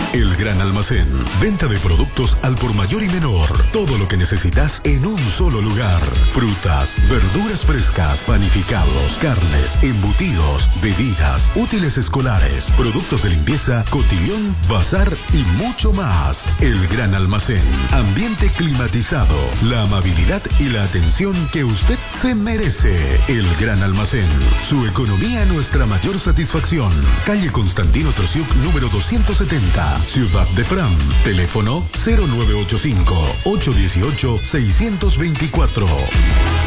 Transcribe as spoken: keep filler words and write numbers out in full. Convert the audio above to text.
El Gran Almacén. Venta de productos al por mayor y menor. Todo lo que necesitas en un solo lugar. Frutas, verduras frescas, panificados, carnes, embutidos, bebidas, útiles escolares, productos de limpieza, cotillón, bazar y mucho más. El Gran Almacén. Ambiente climatizado. La amabilidad y la atención que usted se merece. El Gran Almacén. Su economía nuestra mayor satisfacción. Calle Constantino Trosiuk número doscientos setenta. Ciudad de Fram. Teléfono cero nueve ocho cinco, ocho uno ocho, seis dos cuatro.